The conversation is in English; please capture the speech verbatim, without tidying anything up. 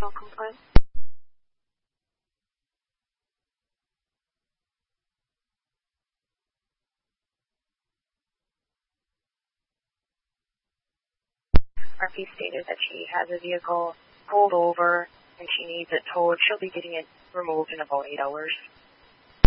additional complaint? R P stated that she has a vehicle pulled over and she needs it towed. She'll be getting it removed in about eight hours.